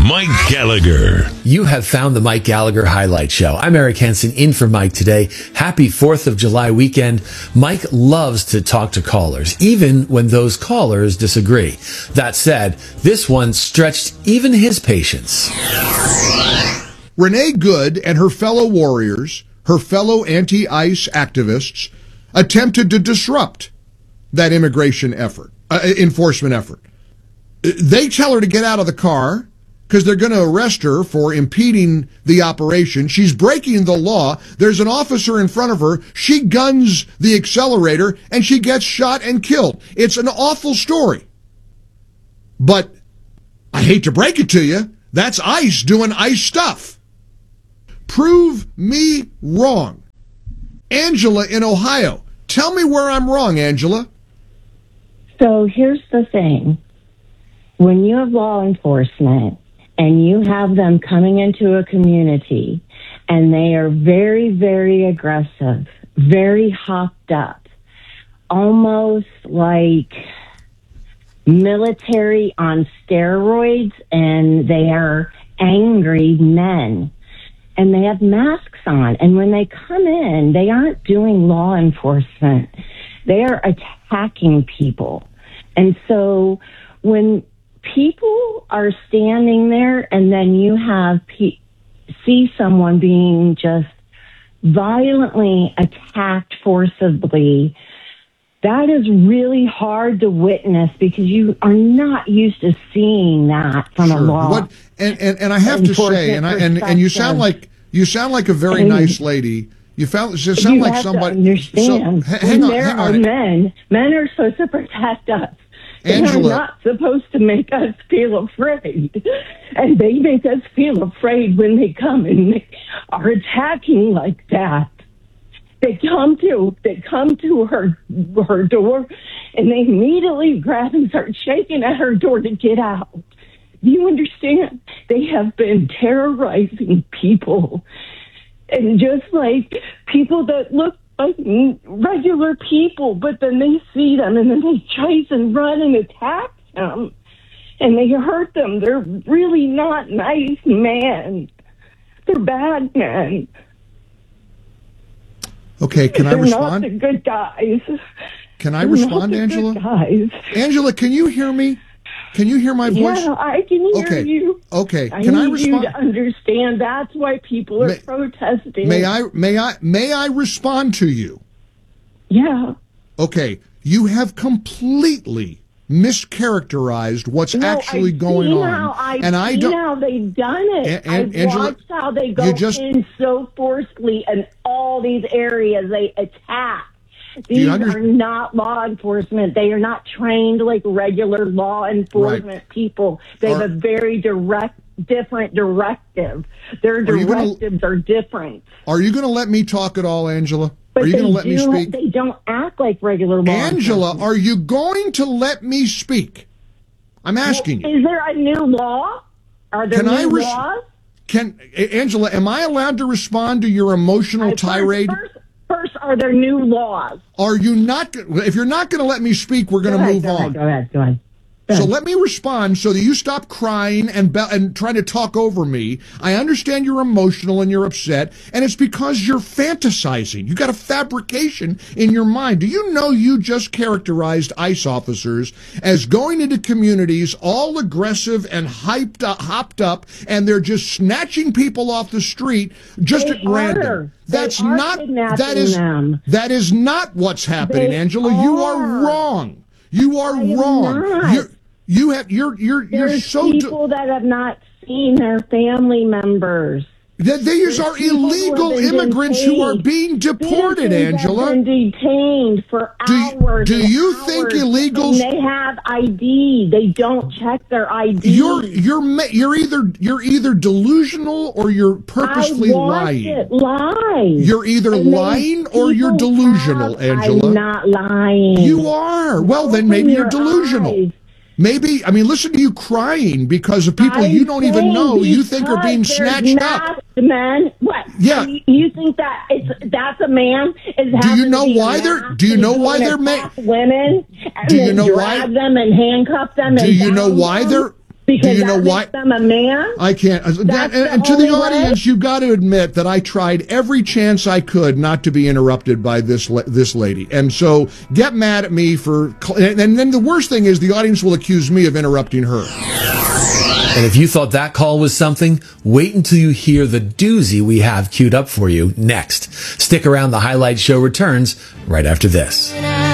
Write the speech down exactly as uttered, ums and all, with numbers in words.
Mike Gallagher. You have found the Mike Gallagher Highlight Show. I'm Eric Hansen, in for Mike today. Happy fourth of July weekend. Mike loves to talk to callers, even when those callers disagree. That said, this one stretched even his patience. Renee Good and her fellow warriors, her fellow anti-ICE activists, attempted to disrupt that immigration effort, uh, enforcement effort. They tell her to get out of the car because they're going to arrest her for impeding the operation. She's breaking the law. There's an officer in front of her. She guns the accelerator, and she gets shot and killed. It's an awful story. But I hate to break it to you, that's ICE doing ICE stuff. Prove me wrong. Angela in Ohio. Tell me where I'm wrong, Angela. So here's the thing. When you have law enforcement and you have them coming into a community and they are very, very aggressive, very hopped up, almost like military on steroids, and they are angry men and they have masks on. And when they come in, they aren't doing law enforcement. They are attacking people. And so when people are standing there and then you have pe- see someone being just violently attacked forcibly, that is really hard to witness because you are not used to seeing that from Sure. a law. What, and, and, and I have to say, and, I, and and you sound like you sound like a very and, nice lady. You found you sound you like have somebody. To understand, so, hang when on, there hang are on. men, men are supposed to protect us. Angela. They're not supposed to make us feel afraid. And they make us feel afraid when they come and they are attacking like that. They come to they come to her her door and they immediately grab and start shaking at her door to get out. Do you understand? They have been terrorizing people. And just like people that look like regular people, but then they see them and then they chase and run and attack them and they hurt them. They're really not nice men. They're bad men. Okay, can I They're respond? not the good guys. Can I They're respond, not the Angela? Good guys. Angela, can you hear me? Can you hear my voice? Yeah, I can hear okay. you. Okay. I Can need I respond? you to understand. That's why people are may, protesting. May I? May I? May I respond to you? Yeah. Okay. You have completely mischaracterized what's no, actually I've going seen on, How, I've and I seen don't. how they've done it. And, and, I've Angela, watched how they go just, in so forcefully in all these areas. They attack. These under- are not law enforcement. They are not trained like regular law enforcement right. people. They are, have a very direct, different directive. Their directives gonna, are different. Are you going to let me talk at all, Angela? But are you going to let do, me speak? They don't act like regular law Angela, enforcement. are you going to let me speak? I'm asking well, you. Is there a new law? Are there Can new I res- laws? Can Angela, am I allowed to respond to your emotional I, tirade? First, first, first, are there new laws? Are you not? If you're not going to let me speak, we're going to move go on. Ahead, go ahead. Go ahead. So let me respond so that you stop crying and be- and trying to talk over me. I understand you're emotional and you're upset, and it's because you're fantasizing. You got a fabrication in your mind. Do you know you just characterized ICE officers as going into communities all aggressive and hyped up, hopped up, and they're just snatching people off the street just they at random? Are. That's they are not that is them. that is not what's happening, They Angela. are. You are wrong. You are I am wrong. not. You're, You have you're you're you're There's so people that have not seen their family members. That these are illegal immigrants who are being deported, Angela. Have been detained for do you, hours. Do you hours, think illegals? They have I D. They don't check their I D. You're you're you're either you're either delusional or you're purposely I watch lying. It live. You're either and lying or you're delusional, have, Angela. I'm not lying. You are. Well, then maybe you're delusional. Eyes. Maybe, I mean, listen to you crying because of people I'm you don't even know you think are being there's snatched up. Men, what? Yeah. You, you think that it's that's a man? Is do you know why they're? Do you know why they're ma- women? And Do you know drag why? them and handcuff them? Do and you know why them? they're? Because Do you know that why? makes them a man? I can't. uh, that- and, the and to the only audience, you've got to admit that I tried every chance I could not to be interrupted by this la- this lady. And so get mad at me for. Cl- and, and then the worst thing is the audience will accuse me of interrupting her. And if you thought that call was something, wait until you hear the doozy we have queued up for you next. Stick around. The Highlight Show returns right after this.